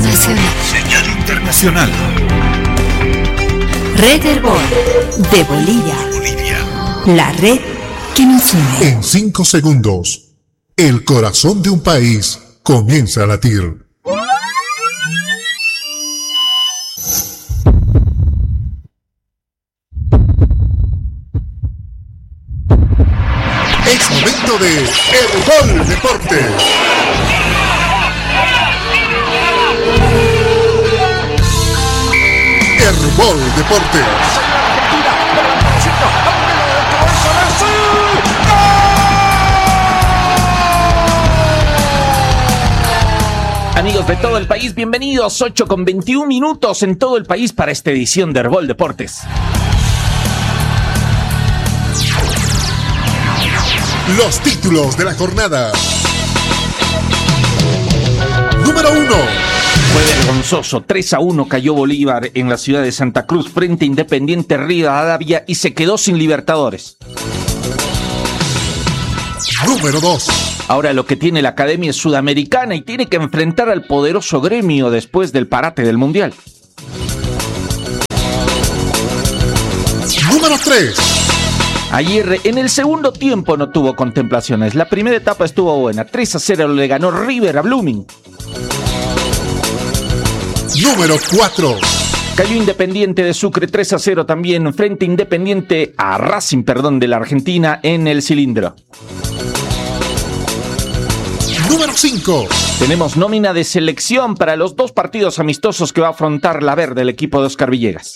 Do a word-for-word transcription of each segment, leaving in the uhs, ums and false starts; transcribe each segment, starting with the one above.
internacional. Señal internacional. Red Herbol de Bolivia. Bolivia. La red que nos une. En cinco segundos, el corazón de un país comienza a latir. Es momento de Herbol Deportes. Herbol Deportes. Amigos de todo el país, bienvenidos. ocho con veintiún minutos en todo el país para esta edición de Herbol Deportes. Los títulos de la jornada. Número uno. Fue vergonzoso. tres a uno cayó Bolívar en la ciudad de Santa Cruz frente a Independiente Rivadavia y se quedó sin Libertadores. Número dos. Ahora lo que tiene la Academia es sudamericana y tiene que enfrentar al poderoso Gremio después del parate del Mundial. Número tres. Ayer en el segundo tiempo no tuvo contemplaciones. La primera etapa estuvo buena. tres a cero le ganó River a Blooming. Número cuatro. Cayó Independiente de Sucre tres a cero también frente a Independiente a Racing, perdón, de la Argentina en el Cilindro. Número cinco. Tenemos nómina de selección para los dos partidos amistosos que va a afrontar la Verde, el equipo de Oscar Villegas.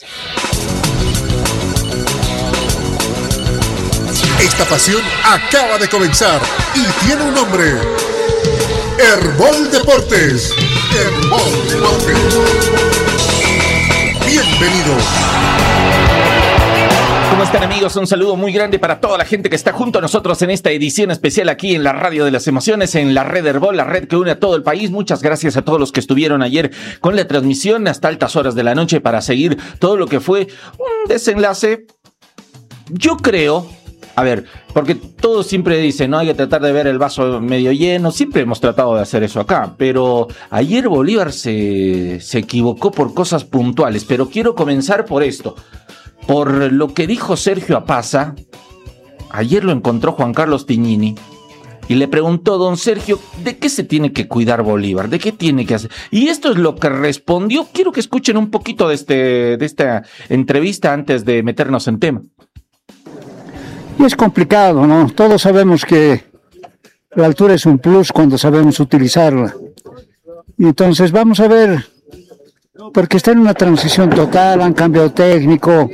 Esta pasión acaba de comenzar y tiene un nombre. Herbol Deportes. Herbol Deportes. Bienvenido. ¿Cómo están, amigos? Un saludo muy grande para toda la gente que está junto a nosotros en esta edición especial aquí en la Radio de las Emociones, en la Red Herbol, la red que une a todo el país. Muchas gracias a todos los que estuvieron ayer con la transmisión hasta altas horas de la noche para seguir todo lo que fue un desenlace, yo creo. A ver, porque todos siempre dicen, no hay que tratar de ver el vaso medio lleno, siempre hemos tratado de hacer eso acá, pero ayer Bolívar se, se equivocó por cosas puntuales, pero quiero comenzar por esto, por lo que dijo Sergio Apaza. Ayer lo encontró Juan Carlos Tignini y le preguntó, don Sergio, ¿de qué se tiene que cuidar Bolívar? ¿De qué tiene que hacer? Y esto es lo que respondió. Quiero que escuchen un poquito de, este, de esta entrevista antes de meternos en tema. Y es complicado, ¿no? Todos sabemos que la altura es un plus cuando sabemos utilizarla. Y entonces vamos a ver, porque está en una transición total, han cambiado técnico,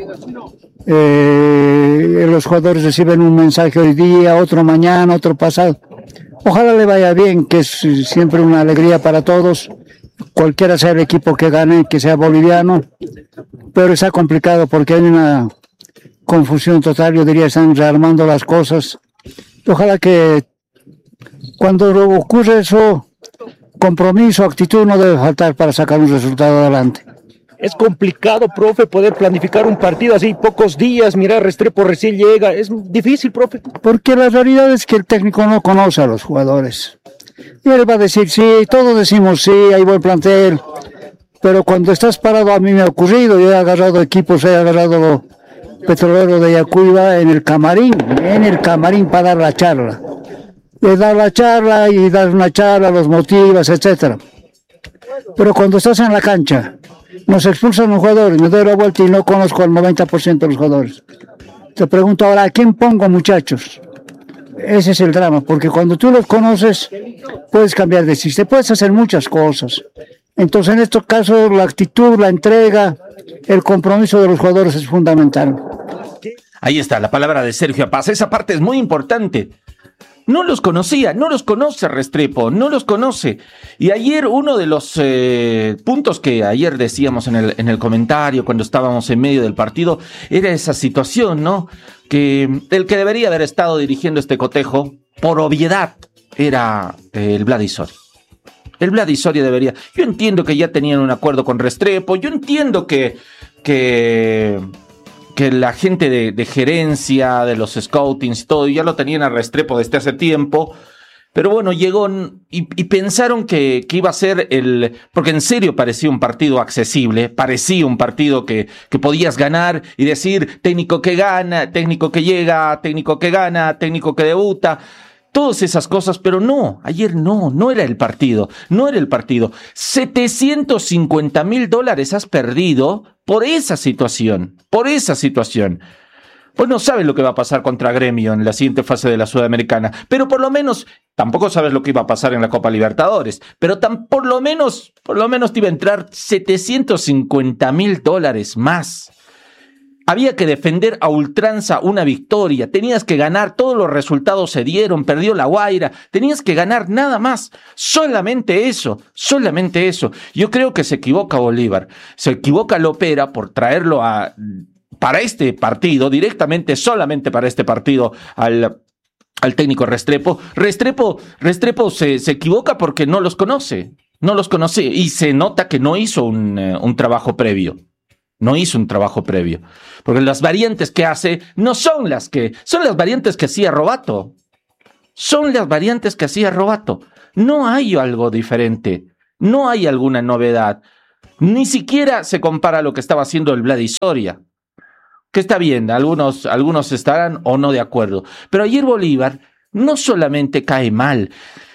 eh, los jugadores reciben un mensaje hoy día, otro mañana, otro pasado. Ojalá le vaya bien, que es siempre una alegría para todos, cualquiera sea el equipo que gane, que sea boliviano, pero está complicado porque hay una confusión total, yo diría, están rearmando las cosas. Ojalá que cuando ocurre eso, compromiso, actitud no debe faltar para sacar un resultado adelante. Es complicado, profe, poder planificar un partido así, pocos días, mira, Restrepo recién llega, es difícil, profe. Porque la realidad es que el técnico no conoce a los jugadores. Y él va a decir, sí, todos decimos sí, hay buen plantel, pero cuando estás parado, a mí me ha ocurrido, yo he agarrado equipos, he agarrado Petrolero de Yacuiba en el camarín, en el camarín para dar la charla. Le dar la charla y dar una charla, los motivas, etcétera. Pero cuando estás en la cancha, nos expulsan los jugadores, me doy la vuelta y no conozco al noventa por ciento de los jugadores. Te pregunto ahora, ¿a quién pongo, muchachos? Ese es el drama, porque cuando tú los conoces, puedes cambiar de sistema, puedes hacer muchas cosas. Entonces, en estos casos, la actitud, la entrega, el compromiso de los jugadores es fundamental. Ahí está la palabra de Sergio Apaza. Esa parte es muy importante. No los conocía, no los conoce Restrepo, no los conoce. Y ayer uno de los eh, puntos que ayer decíamos en el, en el comentario cuando estábamos en medio del partido era esa situación, ¿no? Que el que debería haber estado dirigiendo este cotejo, por obviedad, era eh, el Vladi Soria. El Vladi Soria debería... Yo entiendo que ya tenían un acuerdo con Restrepo, yo entiendo que... que que la gente de, de gerencia, de los scoutings y todo, ya lo tenían a Restrepo desde hace tiempo, Pero bueno, llegó y, y pensaron que, que iba a ser el... Porque en serio parecía un partido accesible, parecía un partido que, que podías ganar y decir técnico que gana, técnico que llega, técnico que gana, técnico que debuta, todas esas cosas, pero no, ayer no, no era el partido, no era el partido. setecientos cincuenta mil dólares has perdido por esa situación, por esa situación. Pues no sabes lo que va a pasar contra Gremio en la siguiente fase de la Sudamericana, pero por lo menos tampoco sabes lo que iba a pasar en la Copa Libertadores, pero tan, por lo menos, por lo menos te iba a entrar setecientos cincuenta mil dólares más. Había que defender a ultranza una victoria, tenías que ganar, todos los resultados se dieron, perdió La Guaira, tenías que ganar nada más, solamente eso, solamente eso. Yo creo que se equivoca Bolívar, se equivoca Lopera por traerlo a... para este partido, directamente, solamente para este partido, al, al técnico Restrepo. Restrepo, Restrepo se, se equivoca porque no los conoce, no los conoce y se nota que no hizo un, uh, un trabajo previo. No hizo un trabajo previo. Porque las variantes que hace no son las que... Son las variantes que hacía Robato. Son las variantes que hacía Robato. No hay algo diferente. No hay alguna novedad. Ni siquiera se compara a lo que estaba haciendo el Vladi Soria. Que está bien, algunos, algunos estarán o no de acuerdo. Pero ayer Bolívar no solamente cae mal.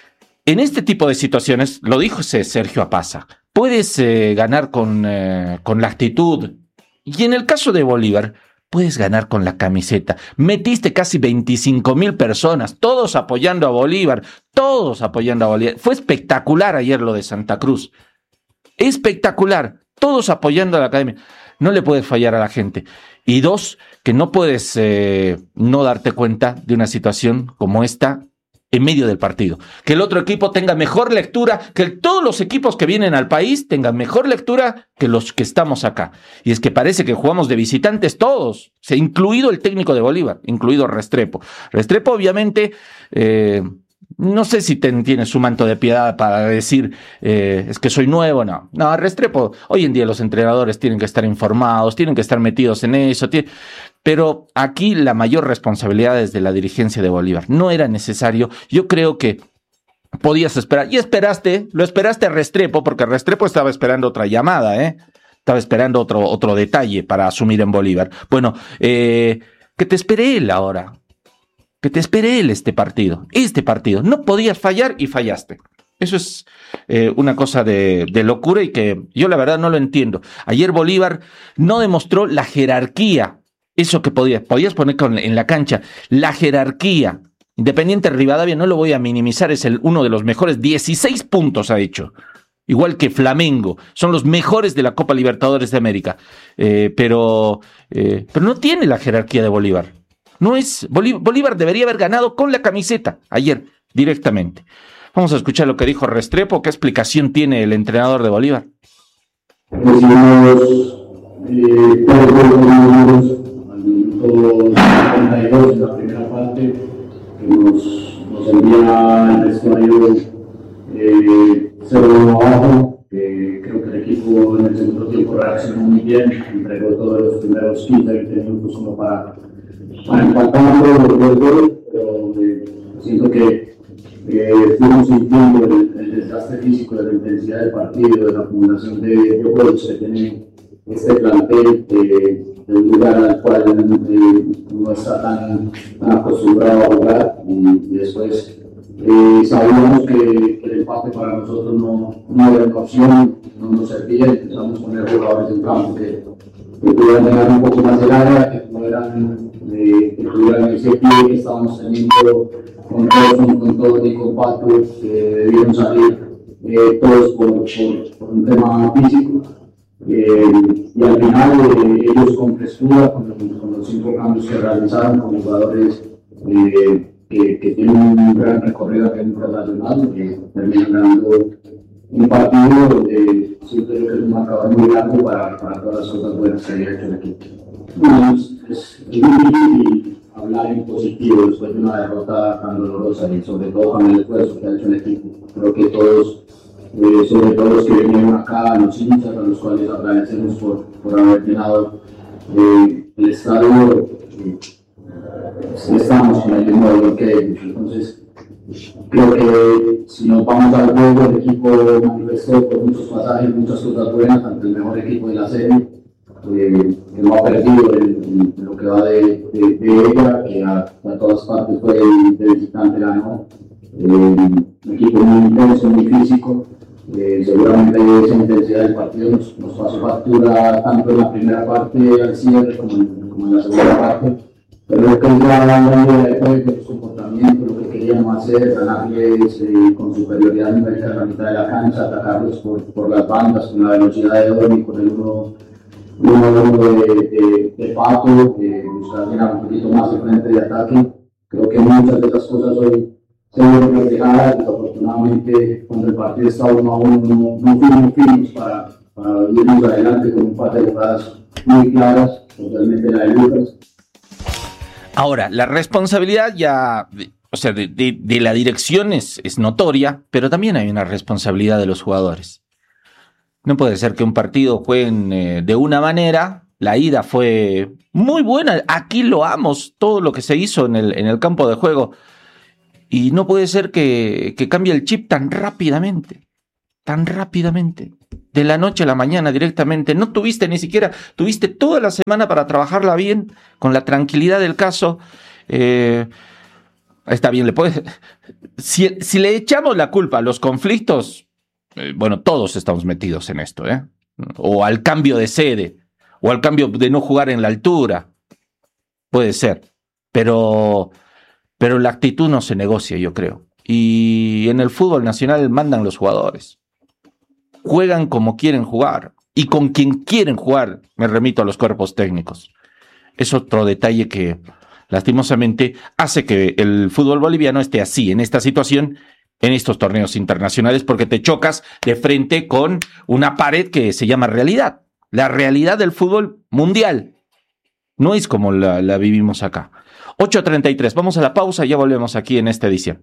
En este tipo de situaciones, lo dijo Sergio Apaza, puedes eh, ganar con, eh, con la actitud. Y en el caso de Bolívar, puedes ganar con la camiseta. Metiste casi veinticinco mil personas, todos apoyando a Bolívar, todos apoyando a Bolívar. Fue espectacular ayer lo de Santa Cruz. Espectacular, todos apoyando a la academia. No le puedes fallar a la gente. Y dos, que no puedes eh, no darte cuenta de una situación como esta en medio del partido. Que el otro equipo tenga mejor lectura, que el, todos los equipos que vienen al país tengan mejor lectura que los que estamos acá. Y es que parece que jugamos de visitantes todos, se, incluido el técnico de Bolívar, incluido Restrepo. Restrepo obviamente... Eh, No sé si ten, tiene su manto de piedad para decir, eh, es que soy nuevo, no. No, Restrepo, hoy en día los entrenadores tienen que estar informados, tienen que estar metidos en eso, tiene, pero aquí la mayor responsabilidad es de la dirigencia de Bolívar. No era necesario, yo creo que podías esperar, y esperaste, lo esperaste a Restrepo, porque Restrepo estaba esperando otra llamada, ¿eh? Estaba esperando otro, otro detalle para asumir en Bolívar. Bueno, eh, que te espere él ahora. Que te espere él este partido, este partido. No podías fallar y fallaste. Eso es eh, una cosa de, de locura y que yo la verdad no lo entiendo. Ayer Bolívar no demostró la jerarquía, eso que podías, podías poner con, en la cancha, la jerarquía. Independiente Rivadavia, no lo voy a minimizar, es el, uno de los mejores, dieciséis puntos ha hecho. Igual que Flamengo, son los mejores de la Copa Libertadores de América. Eh, pero, eh, pero no tiene la jerarquía de Bolívar. No es, Bolívar, Bolívar debería haber ganado con la camiseta ayer, directamente. Vamos a escuchar lo que dijo Restrepo, qué explicación tiene el entrenador de Bolívar. Recibimos eh, cuatro goles al minuto setenta y dos en la primera parte, que nos, nos envía el vestuario eh, cero abajo. Eh, creo que el equipo en el segundo tiempo reaccionó muy bien, entregó todos los primeros quince a veinte minutos como para para empatar todos los goles, pero eh, siento que eh, fuimos sintiendo el, el desastre físico, de la intensidad del partido, de la acumulación de juegos que tiene este plantel, eh, del lugar al cual eh, no está tan, tan acostumbrado a jugar, y, y después eh, sabíamos que, que el empate para nosotros no, no era una opción, no nos servía, y empezamos a poner jugadores en campo que, que pudieran tener un poco más el área, que pudieran Eh, que tuvieran ese pie que estábamos teniendo con Roson, con todo y con Pato, que debieron salir eh, todos por, por, por un tema físico. Eh, y al final eh, ellos con frescura, con, con los cinco cambios que realizaron, con jugadores eh, que, que tienen un gran recorrido aquí en internacional, que terminan ganando un partido donde siento yo que es un marcador muy largo para, para todas las cosas buenas que haya hecho el equipo. Bueno, es, es, es difícil hablar en positivo después de una derrota tan dolorosa y sobre todo con el esfuerzo que ha hecho el equipo. Creo que todos, eh, sobre todo los que vinieron acá, los hinchas a los cuales agradecemos por, por haber llenado eh, el estadio, eh, estamos con el mismo dolor que ellos. Entonces, Creo que si nos vamos al juego, el equipo manifestó por muchos pasajes, muchas cosas buenas ante el mejor equipo de la serie, eh, que no ha perdido el, el, lo que va de, de, de ella, que a, a todas partes fue de visitante ganó. Eh, un equipo muy intenso, muy físico. Eh, seguramente esa intensidad del partido nos, nos pasó factura tanto en la primera parte al cierre como en, como en la segunda parte. Pero lo que es la gran de juego, los comportamientos, lo que queríamos hacer, ganarles eh, con superioridad numérica en la mitad de la cancha, atacarlos por, por las bandas, con la velocidad de Domi, con el uno uno de, de, de Pato, eh, buscar llenar un poquito más el frente de ataque. Creo que muchas de esas cosas hoy se vieron reflejadas. Desafortunadamente, cuando el partido estaba uno a uno, no, no fuimos firmes para, para irnos adelante con un par de jugadas muy claras, totalmente la de Lucas. Ahora, la responsabilidad ya, o sea, de, de, de la dirección es, es notoria, pero también hay una responsabilidad de los jugadores. No puede ser que un partido jueguen eh, de una manera, la ida fue muy buena, aquí lo amos, todo lo que se hizo en el, en el campo de juego, y no puede ser que, que cambie el chip tan rápidamente, tan rápidamente. De la noche a la mañana directamente, no tuviste ni siquiera, tuviste toda la semana para trabajarla bien, con la tranquilidad del caso. Eh, está bien, le puedes, si, si le echamos la culpa a los conflictos, eh, bueno, todos estamos metidos en esto, ¿eh? O al cambio de sede, o al cambio de no jugar en la altura, puede ser, pero, pero la actitud no se negocia, yo creo. Y en el fútbol nacional mandan los jugadores. Juegan como quieren jugar y con quien quieren jugar, me remito a los cuerpos técnicos. Es otro detalle que lastimosamente hace que el fútbol boliviano esté así, en esta situación, en estos torneos internacionales, porque te chocas de frente con una pared que se llama realidad. La realidad del fútbol mundial no es como la, la vivimos acá. ocho treinta y tres, vamos a la pausa y ya volvemos aquí en esta edición.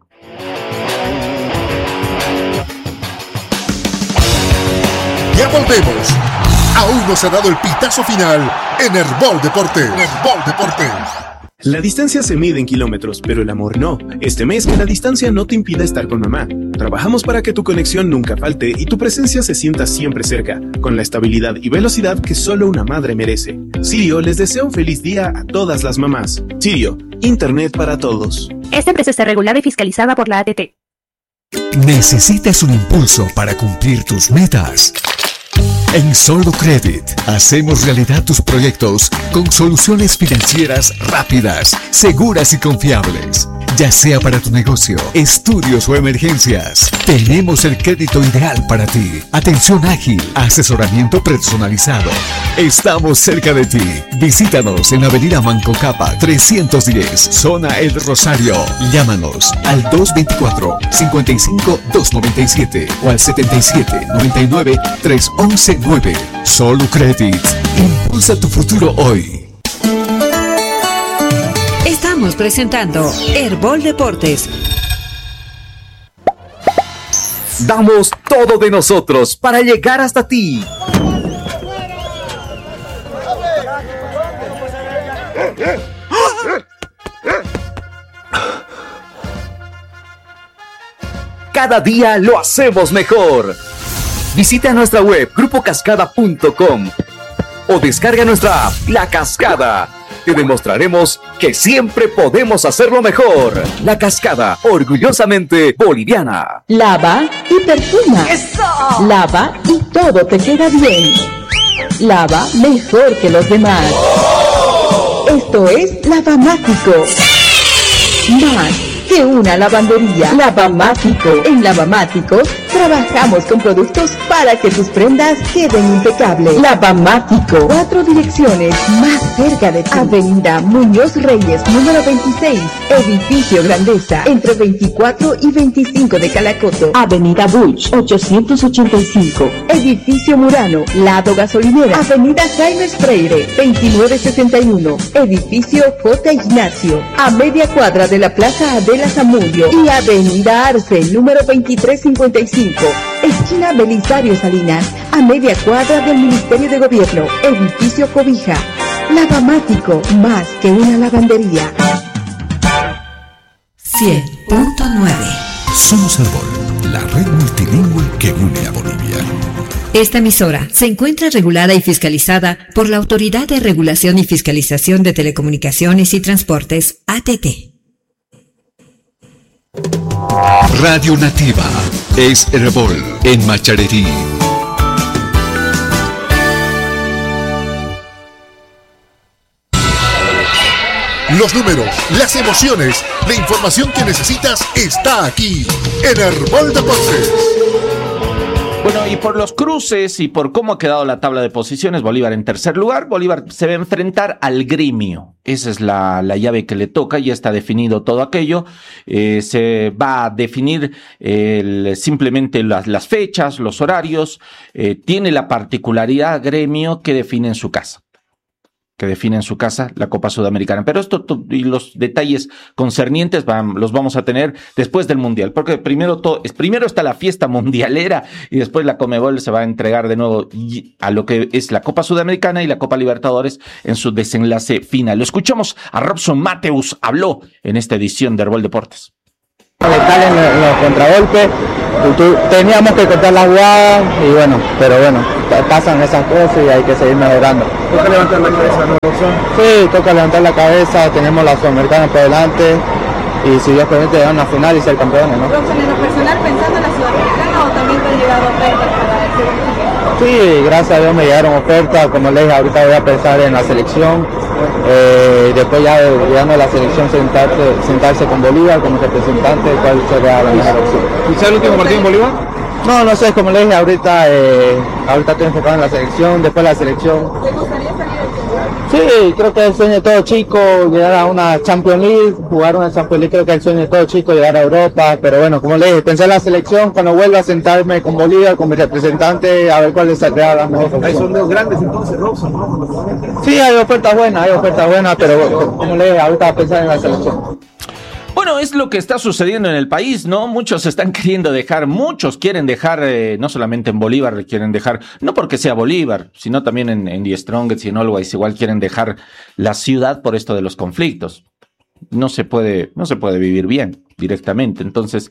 Ya volvemos. Aún no se ha dado el pitazo final en Herbol Deportes. Herbol Deportes. La distancia se mide en kilómetros, pero el amor no. Este mes que la distancia no te impida estar con mamá. Trabajamos para que tu conexión nunca falte y tu presencia se sienta siempre cerca, con la estabilidad y velocidad que solo una madre merece. Sirio les desea un feliz día a todas las mamás. Sirio, Internet para todos. Esta empresa está regulada y fiscalizada por la A T T. ¿Necesitas un impulso para cumplir tus metas? En Solo Credit hacemos realidad tus proyectos con soluciones financieras rápidas, seguras y confiables. Ya sea para tu negocio, estudios o emergencias, tenemos el crédito ideal para ti. Atención ágil, asesoramiento personalizado. Estamos cerca de ti. Visítanos en Avenida Manco Cápac trescientos diez, Zona El Rosario. Llámanos al dos veinticuatro, cincuenta y cinco, doscientos noventa y siete o al setenta y siete, noventa y nueve, trescientos once nueve. Solo Credit. Impulsa tu futuro hoy. Estamos presentando Herbol Deportes. Damos todo de nosotros para llegar hasta ti. Cada día lo hacemos mejor. Visita nuestra web grupo cascada punto com o descarga nuestra app La Cascada. Te demostraremos que siempre podemos hacerlo mejor. La Cascada, orgullosamente boliviana. Lava y perfuma. ¡Eso! Lava y todo te queda bien. Lava mejor que los demás. ¡Oh! Esto es Lavamático. Más que una lavandería. Lavamático. En Lavamático trabajamos con productos para que tus prendas queden impecables. Lavamático. Cuatro direcciones más cerca de ti. Avenida Muñoz Reyes, número veintiséis. Edificio Grandeza, entre veinticuatro y veinticinco de Calacoto. Avenida Buch, ochocientos ochenta y cinco. Edificio Murano, lado gasolinera. Avenida Jaime Freire, veintinueve sesenta y uno. Edificio J. Ignacio, a media cuadra de la Plaza Adela Zamudio. Y Avenida Arce, número veintitrés cincuenta y cinco. Esquina Belisario Salinas, a media cuadra del Ministerio de Gobierno. Edificio Cobija. Lavamático, más que una lavandería. cien. punto nueve. Somos Herbol, la red multilingüe que une a Bolivia. Esta emisora se encuentra regulada y fiscalizada por la Autoridad de Regulación y Fiscalización de Telecomunicaciones y Transportes, A T T. Radio Nativa es Herbol en Macharerí. Los números, las emociones, la información que necesitas está aquí en Herbol Deportes. Bueno, y por los cruces y por cómo ha quedado la tabla de posiciones, Bolívar en tercer lugar, Bolívar se va a enfrentar al Gremio. Esa es la, la llave que le toca, ya está definido todo aquello. Eh, se va a definir el, simplemente las, las fechas, los horarios. Eh, tiene la particularidad Gremio que define en su casa. que define en su casa la Copa Sudamericana. Pero esto y los detalles concernientes van, los vamos a tener después del Mundial, porque primero, todo, primero está la fiesta mundialera y después la Conmebol se va a entregar de nuevo a lo que es la Copa Sudamericana y la Copa Libertadores en su desenlace final. Lo escuchamos a Robson Mateus, habló en esta edición de Herbol Deportes. Letal en, en los contragolpes, teníamos que cortar la jugada y bueno, pero bueno, pasan esas cosas y hay que seguir mejorando. ¿Toca levantar la cabeza, no, Robson? Sí, toca levantar la cabeza, tenemos la Sudamericana por delante y si Dios permite llegar a una final y ser campeones, ¿no? Robson, en lo personal, pensando en la Sudamericana o también te han llegado ofertas para el segundo equipo? Sí, gracias a Dios me llegaron ofertas, como les dije, ahorita voy a pensar en la selección, eh, después ya llegando a la selección sentarse, sentarse con Bolívar como representante, cuál será la mejor opción. ¿Y será el último partido en Bolívar? No, no sé, como les dije, ahorita, eh, ahorita estoy enfocado en la selección, después la selección. ¿Te gustaría salir del fútbol? Sí, creo que es el sueño de todo chico, llegar a una Champions League, jugar una Champions League, creo que es el sueño de todo chico, llegar a Europa, pero bueno, como les dije, pensé en la selección, cuando vuelva a sentarme con Bolívar, con mi representante, a ver cuál es la mejor. Hay sondeos grandes entonces, Robson, ¿no? Sí, hay ofertas buenas, hay ofertas buenas, pero como les dije, ahorita a pensar en la selección. Bueno, es lo que está sucediendo en el país, ¿no? Muchos están queriendo dejar, muchos quieren dejar, eh, no solamente en Bolívar, quieren dejar, no porque sea Bolívar, sino también en, en The Strongest y en Always, igual quieren dejar la ciudad por esto de los conflictos. No se puede, no se puede vivir bien directamente. Entonces,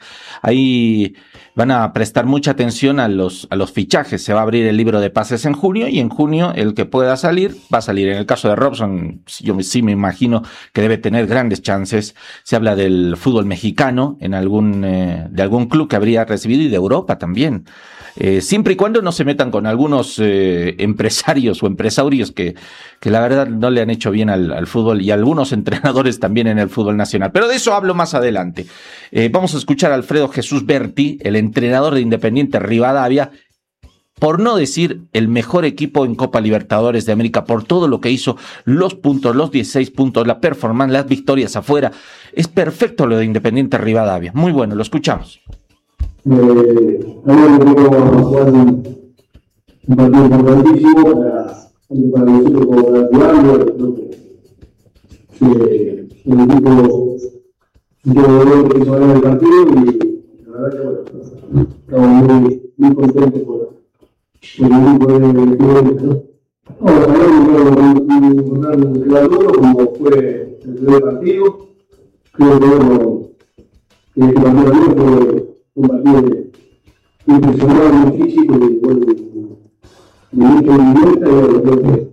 ahí van a prestar mucha atención a los, a los fichajes. Se va a abrir el libro de pases en junio y en junio el que pueda salir, va a salir. En el caso de Robson, yo sí me imagino que debe tener grandes chances. Se habla del fútbol mexicano, en algún, eh, de algún club que habría recibido y de Europa también. Eh, siempre y cuando no se metan con algunos eh, empresarios o empresarios que, que la verdad no le han hecho bien al, al fútbol y algunos entrenadores también en el fútbol nacional. Pero de eso hablo más adelante. Eh, vamos a escuchar a Alfredo Jesús Berti, el entrenador de Independiente Rivadavia, por no decir el mejor equipo en Copa Libertadores de América, por todo lo que hizo, los puntos, los dieciséis puntos, la performance, las victorias afuera. Es perfecto lo de Independiente Rivadavia. Muy bueno, lo escuchamos. Eh, había que jugar un, un partido importantísimo para, para nosotros como Rivadavia. Creo que eh, el equipo yo que hizo ganar el partido y la verdad que bueno, estamos muy, muy contentos por, por el equipo de Independiente, ¿no? Ahora sabemos que encontrar un rival duro como fue el primer partido. Creo que bueno, que este partido también fue un partido impresionante, muy físico y bueno, de mucho movimiento, y bueno, creo que,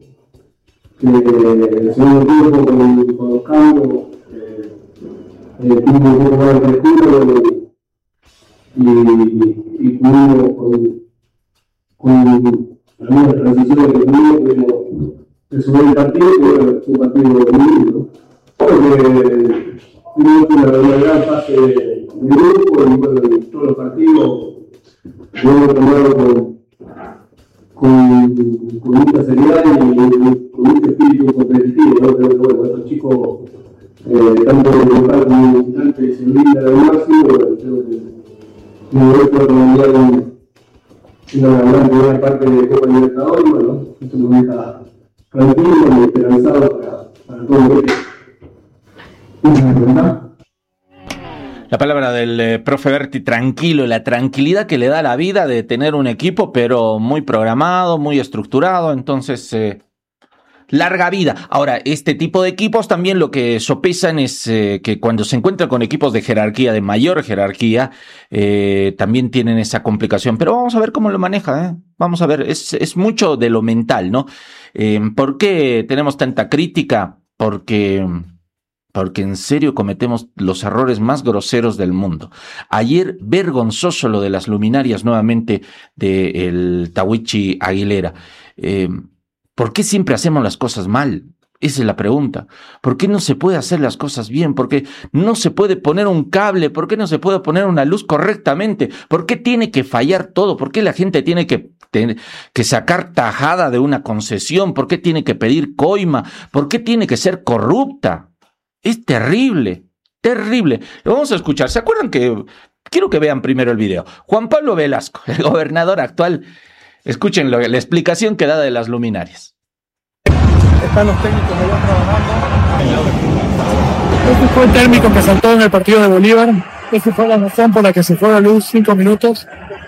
que el segundo tiempo con, con los cambios eh, eh, tuvo un poco más de frescura y, y, y pudimos con, con algunas transiciones que tuvimos, pudimos resolver el partido, que bueno, fue un partido muy lindo. Creo que tuvimos una, una gran fase de grupo y bueno, en todos los partidos lo hemos tomado con, con, con mucha seriedad y con mucho espíritu competitivo, ¿no? Creo que bueno, estos chicos, eh, tanto en el local como en el instante, se brindan al máximo. Bueno, creo que no es por mundial una gran primera parte de Copa Libertadores, bueno, esto nos deja tranquilos y esperanzados para, para todo el equipo. ¿Una pregunta? La palabra del eh, profe Berti, tranquilo, la tranquilidad que le da la vida de tener un equipo, pero muy programado, muy estructurado. Entonces, eh, larga vida. Ahora, este tipo de equipos también lo que sopesan es eh, que cuando se encuentran con equipos de jerarquía, de mayor jerarquía, eh, también tienen esa complicación. Pero vamos a ver cómo lo maneja, ¿eh? Vamos a ver, es, es mucho de lo mental, ¿no? Eh, ¿Por qué tenemos tanta crítica? Porque... Porque en serio cometemos los errores más groseros del mundo. Ayer, vergonzoso lo de las luminarias nuevamente del Tawichi Aguilera. Eh, ¿Por qué siempre hacemos las cosas mal? Esa es la pregunta. ¿Por qué no se puede hacer las cosas bien? ¿Por qué no se puede poner un cable? ¿Por qué no se puede poner una luz correctamente? ¿Por qué tiene que fallar todo? ¿Por qué la gente tiene que, ten, que sacar tajada de una concesión? ¿Por qué tiene que pedir coima? ¿Por qué tiene que ser corrupta? Es terrible, terrible. Lo vamos a escuchar. ¿Se acuerdan que... Quiero que vean primero el video. Juan Pablo Velasco, el gobernador actual. Escuchen lo, la explicación que da de las luminarias. Están los técnicos allá trabajando. Este fue el térmico que saltó en el partido de Bolívar. Esa fue la razón por la que se fue a la luz cinco minutos.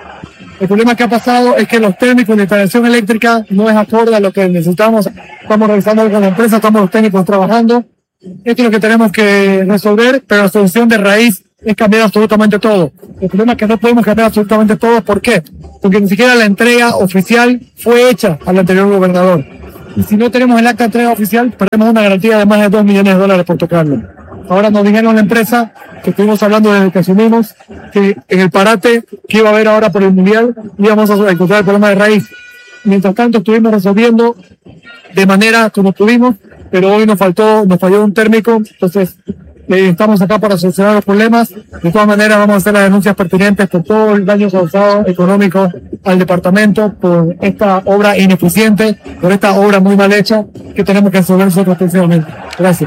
El problema que ha pasado es que los técnicos de instalación eléctrica no es acorde a lo que necesitamos. Estamos revisando con la empresa, estamos los técnicos trabajando. Esto es lo que tenemos que resolver, pero la solución de raíz es cambiar absolutamente todo. El problema es que no podemos cambiar absolutamente todo. ¿Por qué? Porque ni siquiera la entrega oficial fue hecha al anterior gobernador. Y si no tenemos el acta de entrega oficial, perdemos una garantía de más de dos millones de dólares por tocarlo. Ahora nos dijeron la empresa, que estuvimos hablando desde que asumimos, que en el parate que iba a haber ahora por el Mundial, íbamos a encontrar el problema de raíz. Mientras tanto, estuvimos resolviendo de manera como pudimos, pero hoy nos faltó, nos falló un térmico, entonces eh, estamos acá para solucionar los problemas. De todas maneras vamos a hacer las denuncias pertinentes por todo el daño causado económico al departamento, por esta obra ineficiente, por esta obra muy mal hecha que tenemos que resolver nosotros próximamente. Gracias.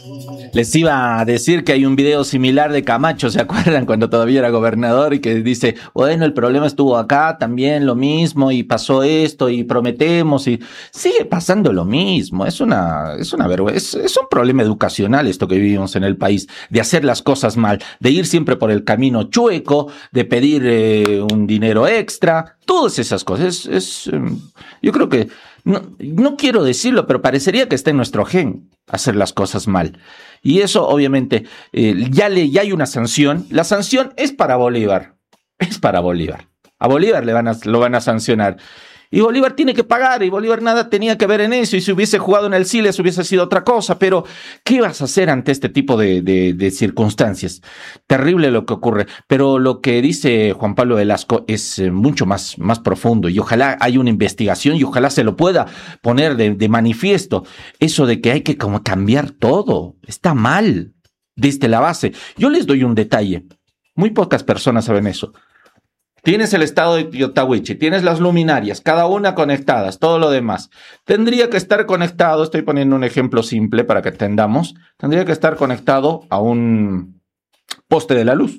Les iba a decir que hay un video similar de Camacho, ¿se acuerdan? Cuando todavía era gobernador y que dice, bueno, el problema estuvo acá, también lo mismo, y pasó esto, y prometemos, y sigue pasando lo mismo. Es una, es una vergüenza, es, es un problema educacional esto que vivimos en el país, de hacer las cosas mal, de ir siempre por el camino chueco, de pedir eh, un dinero extra, todas esas cosas. Es, es, yo creo que, no, no quiero decirlo, pero parecería que está en nuestro gen hacer las cosas mal. Y eso, obviamente, eh, ya, le, ya hay una sanción. La sanción es para Bolívar. Es para Bolívar. A Bolívar le van a, lo van a sancionar. Y Bolívar tiene que pagar, y Bolívar nada tenía que ver en eso, y si hubiese jugado en el Siles hubiese sido otra cosa, pero ¿qué vas a hacer ante este tipo de, de, de circunstancias? Terrible lo que ocurre, pero lo que dice Juan Pablo Velasco es eh, mucho más, más profundo, y ojalá haya una investigación, y ojalá se lo pueda poner de, de manifiesto, eso de que hay que como cambiar todo, está mal, desde la base. Yo les doy un detalle, muy pocas personas saben eso. Tienes el estado de Tawichi, tienes las luminarias, cada una conectadas, todo lo demás. Tendría que estar conectado, estoy poniendo un ejemplo simple para que entendamos, tendría que estar conectado a un poste de la luz,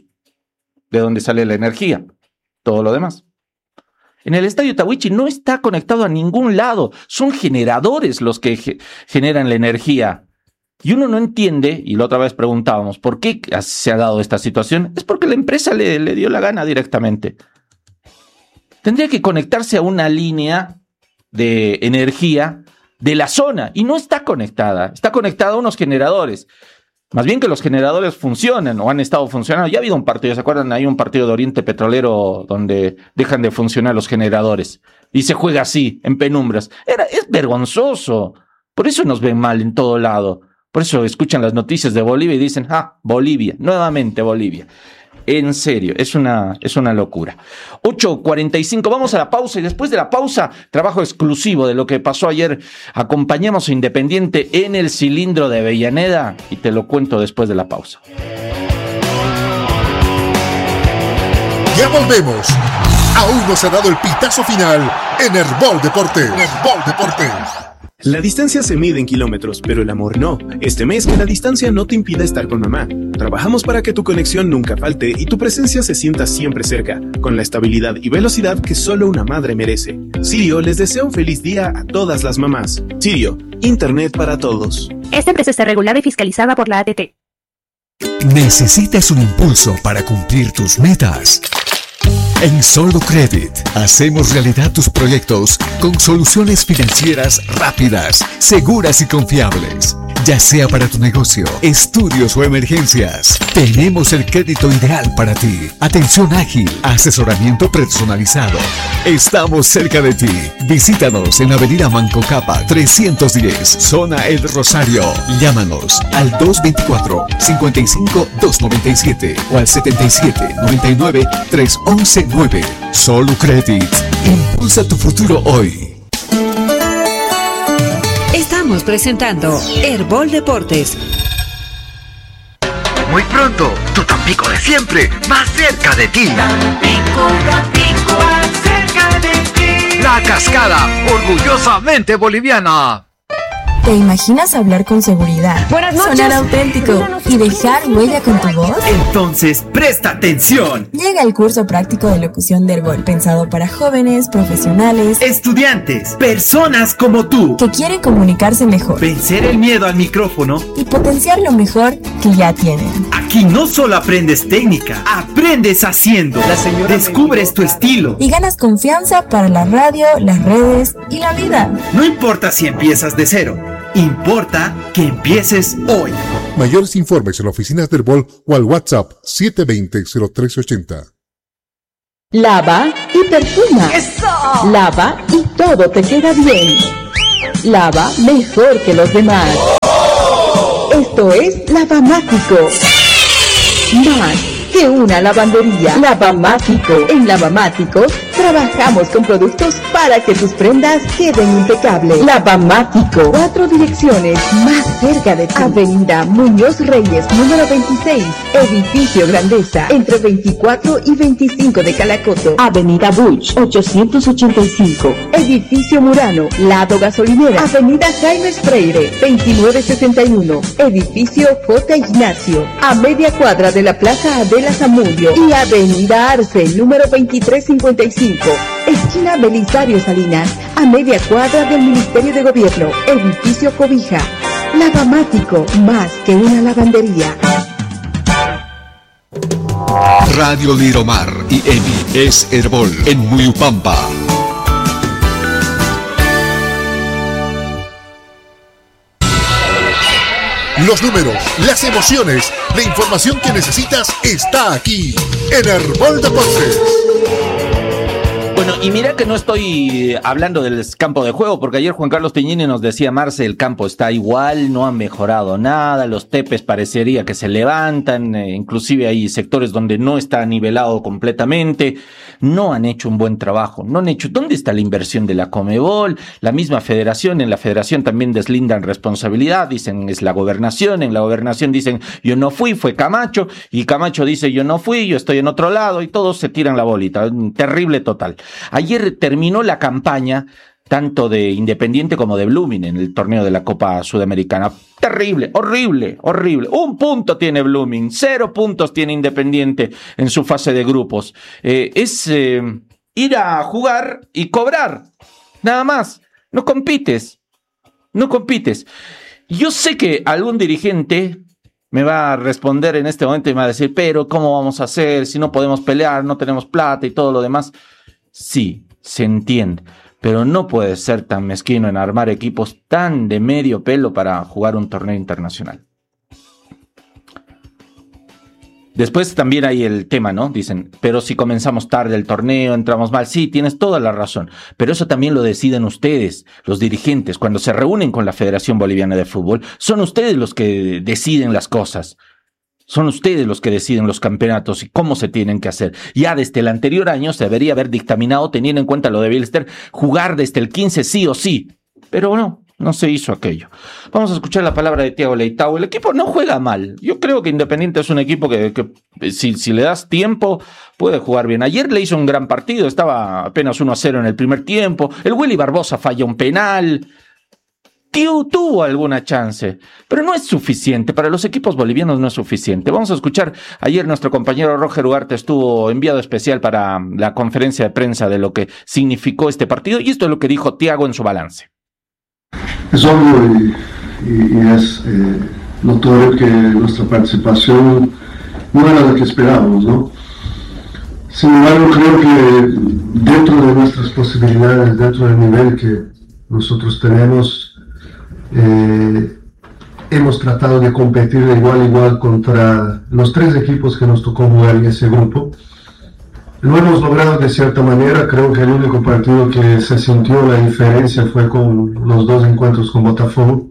de donde sale la energía, todo lo demás. En el estadio Tawichi no está conectado a ningún lado, son generadores los que ge- generan la energía. Y uno no entiende, y la otra vez preguntábamos, ¿por qué se ha dado esta situación? Es porque la empresa le, le dio la gana directamente. Tendría que conectarse a una línea de energía de la zona, y no está conectada, está conectada a unos generadores. Más bien que los generadores funcionan, o han estado funcionando. Ya ha habido un partido, ¿se acuerdan? Hay un partido de Oriente Petrolero donde dejan de funcionar los generadores, y se juega así, en penumbras. Era, es vergonzoso, por eso nos ven mal en todo lado. Por eso escuchan las noticias de Bolivia y dicen, ah, Bolivia, nuevamente Bolivia. En serio, es una, es una locura. ocho cuarenta y cinco, vamos a la pausa y después de la pausa, trabajo exclusivo de lo que pasó ayer. Acompañamos a Independiente en el cilindro de Avellaneda y te lo cuento después de la pausa. Ya volvemos. Aún no se ha dado el pitazo final en Herbol Deportes. Herbol Deportes. La distancia se mide en kilómetros, pero el amor no. Este mes que la distancia no te impida estar con mamá. Trabajamos para que tu conexión nunca falte y tu presencia se sienta siempre cerca, con la estabilidad y velocidad que solo una madre merece. Sirio les desea un feliz día a todas las mamás. Sirio, Internet para todos. Esta empresa está regulada y fiscalizada por la A T T. ¿Necesitas un impulso para cumplir tus metas? En Solo Credit hacemos realidad tus proyectos con soluciones financieras rápidas, seguras y confiables. Ya sea para tu negocio, estudios o emergencias, tenemos el crédito ideal para ti. Atención ágil, asesoramiento personalizado. Estamos cerca de ti. Visítanos en Avenida Manco Capa trescientos diez, Zona El Rosario. Llámanos al dos veinticuatro, cincuenta y cinco, doscientos noventa y siete o al setenta y siete, noventa y nueve, trescientos once nueve. Solo Credit. Impulsa tu futuro hoy. Estamos presentando Herbol Deportes. Muy pronto, tu Tampico de siempre, más cerca de ti. Tampico, Tampico, más cerca de ti. La Cascada, orgullosamente boliviana. ¿Te imaginas hablar con seguridad? Buenas noches. Sonar auténtico y dejar huella con tu voz. Entonces, presta atención. Llega el curso práctico de locución de Herbol, pensado para jóvenes, profesionales, estudiantes, personas como tú, que quieren comunicarse mejor, vencer el miedo al micrófono y potenciar lo mejor que ya tienen. Aquí no solo aprendes técnica, aprendes haciendo. La señora Descubres tu estilo y ganas confianza para la radio, las redes y la vida. No importa si empiezas de cero. Importa que empieces hoy. Mayores informes en oficinas del Herbol o al WhatsApp siete dos cero, cero tres ocho cero. Lava y perfuma. ¡Eso! Lava y todo te queda bien. Lava mejor que los demás. Oh. Esto es Lavamático. Más que una lavandería. Lavamático. En Lavamáticos trabajamos con productos para que tus prendas queden impecables. Lavamático. Cuatro direcciones más cerca de ti. Avenida Muñoz Reyes, número veintiséis. Edificio Grandeza, entre veinticuatro y veinticinco de Calacoto. Avenida Buch, ochocientos ochenta y cinco. Edificio Murano, lado gasolinera. Avenida Jaime Freire, veintinueve sesenta y uno. Edificio J. Ignacio, a media cuadra de la Plaza Adela Zamudio. Y Avenida Arce, número veintitrés cincuenta y cinco. Esquina Belisario Salinas, a media cuadra del Ministerio de Gobierno, edificio Cobija. Lavamático, más que una lavandería. Radio Liromar y Emi es Herbol en Muyupampa. Los números, las emociones, la información que necesitas está aquí en Herbol Deportes. Bueno, y mira que no estoy hablando del campo de juego, porque ayer Juan Carlos Teñini nos decía, Marce, el campo está igual, no han mejorado nada, los tepes parecería que se levantan, eh, inclusive hay sectores donde no está nivelado completamente, no han hecho un buen trabajo, no han hecho, ¿dónde está la inversión de la Comebol? La misma federación, en la federación también deslindan responsabilidad, dicen es la gobernación, en la gobernación dicen yo no fui, fue Camacho, y Camacho dice yo no fui, yo estoy en otro lado, y todos se tiran la bolita, terrible total. Ayer terminó la campaña tanto de Independiente como de Blooming en el torneo de la Copa Sudamericana. Terrible, horrible, horrible. Un punto tiene Blooming, cero puntos tiene Independiente en su fase de grupos. Eh, es eh, ir a jugar y cobrar, nada más. No compites, no compites. Yo sé que algún dirigente me va a responder en este momento y me va a decir, pero ¿cómo vamos a hacer si no podemos pelear, no tenemos plata y todo lo demás? Sí, se entiende, pero no puedes ser tan mezquino en armar equipos tan de medio pelo para jugar un torneo internacional. Después también hay el tema, ¿no? Dicen, pero si comenzamos tarde el torneo, entramos mal. Sí, tienes toda la razón, pero eso también lo deciden ustedes, los dirigentes, cuando se reúnen con la Federación Boliviana de Fútbol. Son ustedes los que deciden las cosas. Son ustedes los que deciden los campeonatos y cómo se tienen que hacer. Ya desde el anterior año se debería haber dictaminado, teniendo en cuenta lo de Bielster, jugar desde el quince sí o sí. Pero no, no se hizo aquello. Vamos a escuchar la palabra de Thiago Leitao. El equipo no juega mal. Yo creo que Independiente es un equipo que, que si, si le das tiempo puede jugar bien. Ayer le hizo un gran partido, estaba apenas uno a cero en el primer tiempo. El Willy Barbosa falla un penal. Tuvo alguna chance, pero no es suficiente, para los equipos bolivianos no es suficiente. Vamos a escuchar, ayer nuestro compañero Roger Ugarte estuvo enviado especial para la conferencia de prensa de lo que significó este partido, y esto es lo que dijo Thiago en su balance. Es obvio y, y, y es eh, notorio que nuestra participación no era la que esperábamos, ¿no? Sin embargo, creo que dentro de nuestras posibilidades, dentro del nivel que nosotros tenemos, eh, hemos tratado de competir de igual a igual contra los tres equipos que nos tocó jugar en ese grupo. Lo hemos logrado de cierta manera. Creo que el único partido que se sintió la diferencia fue con los dos encuentros con Botafogo.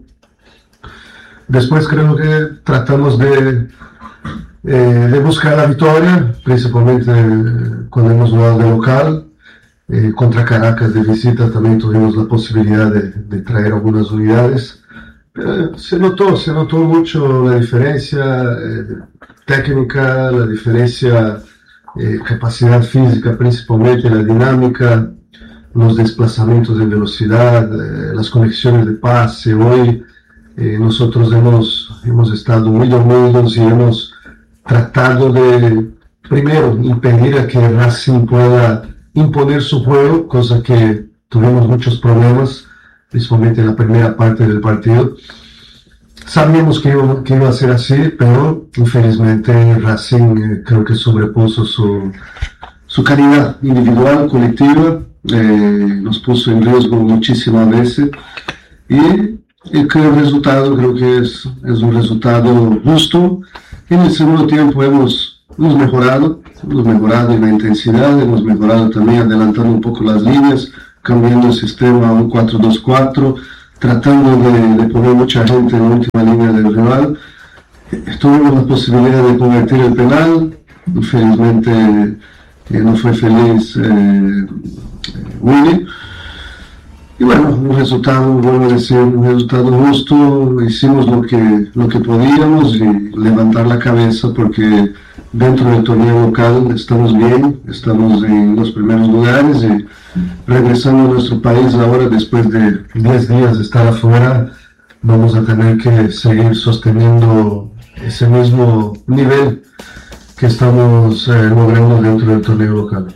Después creo que tratamos de, eh, de buscar la victoria, principalmente cuando hemos jugado de local. Eh, contra Caracas de visita también tuvimos la posibilidad de, de traer algunas unidades. Pero se notó, se notó mucho la diferencia eh, técnica, la diferencia eh, capacidad física, principalmente la dinámica, los desplazamientos de velocidad, eh, las conexiones de pase. Hoy eh, nosotros hemos, hemos estado muy unidos y hemos tratado de, primero, impedir a que Racing pueda imponer su juego, cosa que tuvimos muchos problemas, principalmente en la primera parte del partido. Sabíamos que iba, que iba a ser así, pero infelizmente Racing eh, creo que sobrepuso su, su calidad individual, colectiva, eh, nos puso en riesgo muchísimas veces y, y que el resultado creo que es, es un resultado justo. En el segundo tiempo hemos, hemos mejorado, hemos mejorado en la intensidad, hemos mejorado también adelantando un poco las líneas, cambiando el sistema a un cuatro dos cuatro, tratando de, de poner mucha gente en la última línea del rival. Tuvimos la posibilidad de convertir el penal, infelizmente eh, no fue feliz eh, Willy. Y bueno, un resultado, vuelvo a decir, un resultado justo. Hicimos lo que, lo que podíamos y levantar la cabeza porque dentro del torneo local estamos bien, estamos en los primeros lugares y regresando a nuestro país ahora después de diez días de estar afuera, vamos a tener que seguir sosteniendo ese mismo nivel que estamos eh, logrando dentro del torneo local.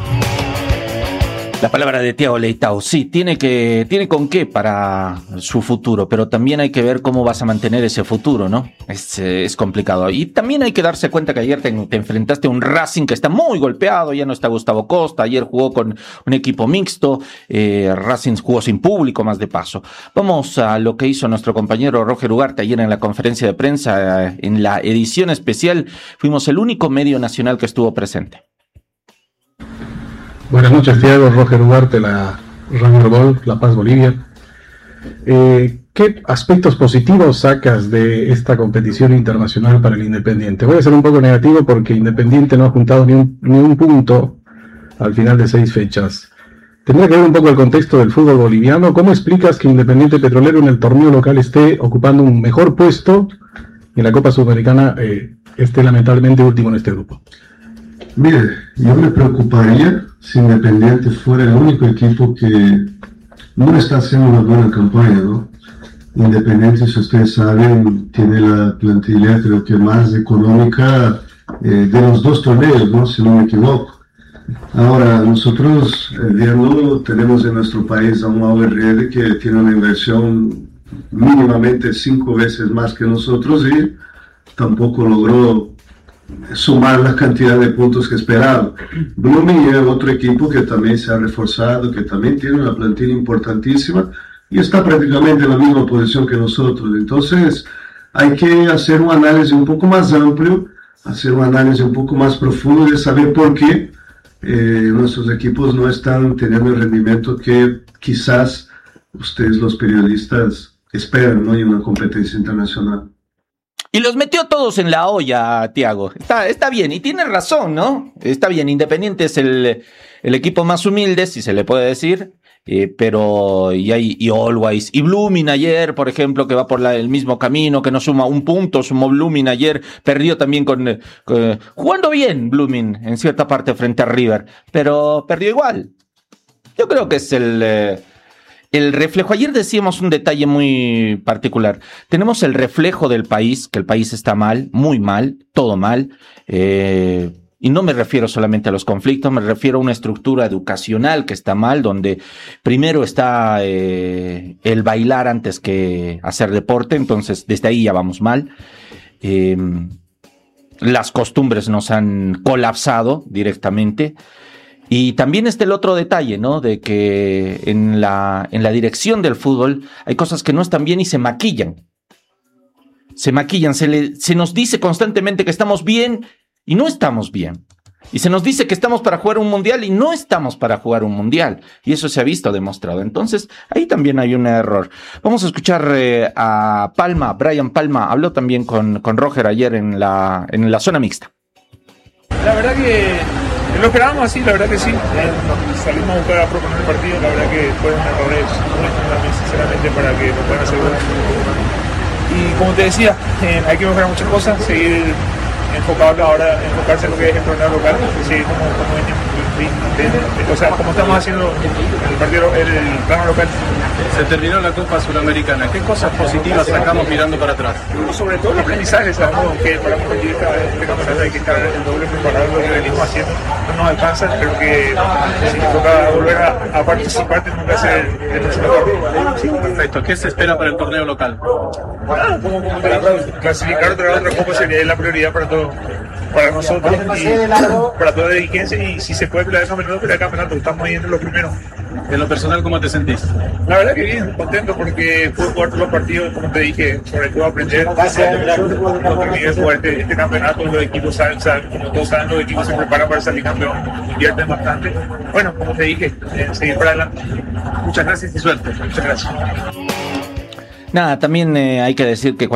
La palabra de Thiago Leitao, sí, tiene que, tiene con qué para su futuro, pero también hay que ver cómo vas a mantener ese futuro, ¿no? Es, es complicado. Y también hay que darse cuenta que ayer te, te enfrentaste a un Racing que está muy golpeado, ya no está Gustavo Costa, ayer jugó con un equipo mixto, eh, Racing jugó sin público más de paso. Vamos a lo que hizo nuestro compañero Roger Ugarte ayer en la conferencia de prensa, eh, en la edición especial, fuimos el único medio nacional que estuvo presente. Buenas noches, Thiago. Roger Ugarte, la Radio Herbol, La Paz, Bolivia. Eh, ¿Qué aspectos positivos sacas de esta competición internacional para el Independiente? Voy a ser un poco negativo porque Independiente no ha juntado ni un, ni un punto al final de seis fechas. Tendría que ver un poco el contexto del fútbol boliviano. ¿Cómo explicas que Independiente Petrolero en el torneo local esté ocupando un mejor puesto y en la Copa Sudamericana eh, esté lamentablemente último en este grupo? Mire, yo me preocuparía si Independiente fuera el único equipo que no está haciendo una buena campaña, ¿no? Independiente, si ustedes saben, tiene la plantilla creo que más económica eh, de los dos torneos, ¿no? Si no me equivoco. Ahora, nosotros eh, viendo, tenemos en nuestro país a un A U R que tiene una inversión mínimamente cinco veces más que nosotros y tampoco logró sumar la cantidad de puntos que esperaba. Blooming es otro equipo que también se ha reforzado, que también tiene una plantilla importantísima y está prácticamente en la misma posición que nosotros. Entonces hay que hacer un análisis un poco más amplio, hacer un análisis un poco más profundo de saber por qué eh, nuestros equipos no están teniendo el rendimiento que quizás ustedes los periodistas esperan, ¿no? En una competencia internacional. Y los metió todos en la olla, Thiago. Está, está bien, y tiene razón, ¿no? Está bien, Independiente es el, el equipo más humilde, si se le puede decir, eh, pero y hay y Always, y Blooming ayer, por ejemplo, que va por la, el mismo camino, que no suma un punto, sumó Blooming ayer, perdió también con, eh, con... Jugando bien Blooming en cierta parte frente a River, pero perdió igual. Yo creo que es el... Eh, El reflejo, ayer decíamos un detalle muy particular. Tenemos el reflejo del país, que el país está mal, muy mal, todo mal. Eh, y no me refiero solamente a los conflictos, me refiero a una estructura educacional que está mal, donde primero está eh, el bailar antes que hacer deporte, entonces desde ahí ya vamos mal. Eh, las costumbres nos han colapsado directamente. Y también está el otro detalle, ¿no? De que en la, en la dirección del fútbol hay cosas que no están bien y se maquillan. Se maquillan, se, le, se nos dice constantemente que estamos bien y no estamos bien. Y se nos dice que estamos para jugar un mundial y no estamos para jugar un mundial. Y eso se ha visto demostrado. Entonces, ahí también hay un error. Vamos a escuchar eh, a Palma, Brian Palma. Habló también con, con Roger ayer en la, en la zona mixta. La verdad que lo esperábamos así, la verdad que sí. Eh, salimos a buscar a proponer el partido. La verdad que fueron errores nuestros también, sinceramente, para que nos puedan asegurar. Y como te decía, eh, hay que mejorar muchas cosas, seguir enfocado ahora, enfocarse en lo que es el torneo local, seguir como, como venimos, o sea, como estamos haciendo el partido, el, el plano local. Se terminó la Copa Sudamericana. ¿Qué cosas positivas sacamos mirando para atrás? Sobre todo el aprendizaje, sabemos que para competir este campeonato hay que estar el doble preparado, lo que venimos haciendo no nos alcanza, creo que si nos toca volver a, a participar tenemos que hacer el próximo torneo. Perfecto, ¿qué se espera para el torneo local? Bueno, como, como te digo, clasificar otra, otra Copa sería la prioridad para todos. Para nosotros y para toda la dirigencia, y si se puede pelear el campeonato, pelear el campeonato, estamos ahí entre los primeros. En lo personal, ¿cómo te sentís? La verdad que bien, contento porque pude jugar todos los partidos, como te dije, sobre todo aprender. No terminé de jugar este, este campeonato, los equipos saben, saben, como todos saben, los equipos se preparan para salir campeón, invierten bastante. Bueno, como te dije, eh, seguir para adelante. Muchas gracias y suerte. Muchas gracias. Nada, también eh, hay que decir que